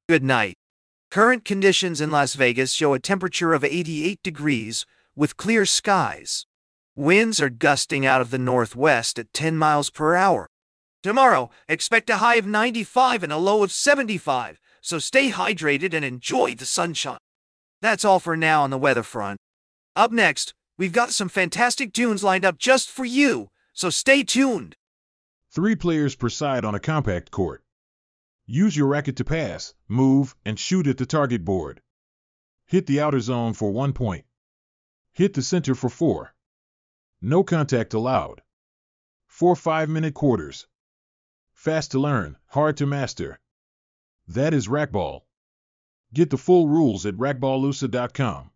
Good night. Current conditions in Las Vegas show a temperature of 88 degrees with clear skies. Winds are gusting out of the northwest at 10 miles per hour. Tomorrow, expect a high of 95 and a low of 75, so stay hydrated and enjoy the sunshine. That's all for now on the weather front. Up next, we've got some fantastic tunes lined up just for you, so stay tuned. 3 players per side on a compact court. Use your racket to pass, move, and shoot at the target board. Hit the outer zone for 1 point. Hit the center for 4. No contact allowed. 4 5-minute quarters. Fast to learn, hard to master. That is racquetball. Get the full rules at racquetballusa.com.